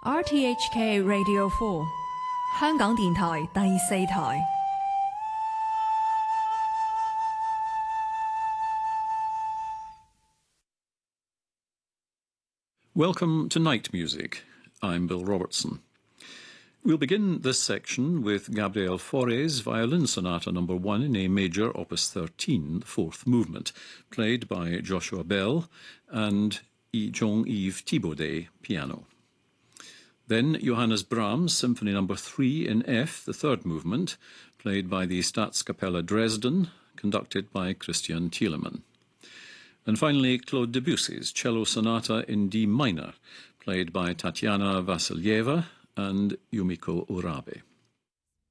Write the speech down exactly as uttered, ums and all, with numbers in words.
R T H K Radio four 香港電台第四台。 Welcome to Night Music. I'm Bill Robertson. We'll begin this section with Gabriel Fauré's Violin Sonata number one in A major, opus thirteen, the fourth movement, played by Joshua Bell and Jean-Yves Thibaudet, piano. Then Johannes Brahms, Symphony number three in F, the third movement, played by the Staatskapelle Dresden, conducted by Christian Thielemann. And finally, Claude Debussy's Cello Sonata in D minor, played by Tatiana Vasilyeva and Yumiko Urabe.